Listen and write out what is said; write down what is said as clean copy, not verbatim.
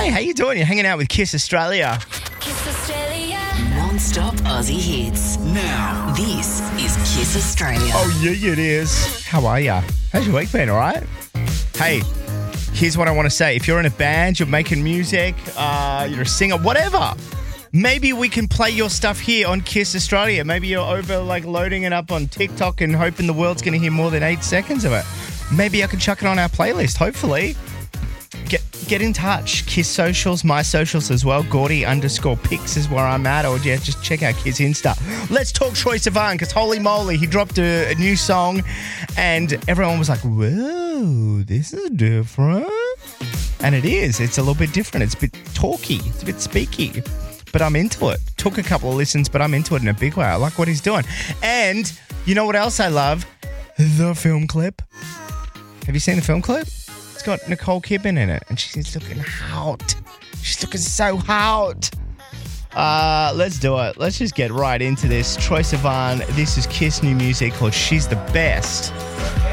Hey, how you doing? You're hanging out with Kiss Australia. Kiss Australia. Non-stop Aussie hits. Now, this is Kiss Australia. Oh, yeah, it is. How are ya? How's your week been, all right? Hey, here's what I want to say. If you're in a band, you're making music, you're a singer, whatever, maybe we can play your stuff here on Kiss Australia. Maybe you're over, loading it up on TikTok and hoping the world's going to hear more than 8 seconds of it. Maybe I can chuck it on our playlist, hopefully. Get in touch. Kiss socials, my socials as well. Gordy_pics is where I'm at. Or yeah, just check out Kiss Insta. Let's talk Troye Sivan, because holy moly, he dropped a new song and everyone was like, whoa, this is different. And it is. It's a little bit different. It's a bit talky. It's a bit speaky. But I'm into it. Took a couple of listens, but I'm into it in a big way. I like what he's doing. And you know what else I love? The film clip. Have you seen the film clip? It's got Nicole Kidman in it, and she's looking hot. She's looking so hot. Let's do it. Let's just get right into this. Troye Sivan, this is Kiss new music called She's the Best.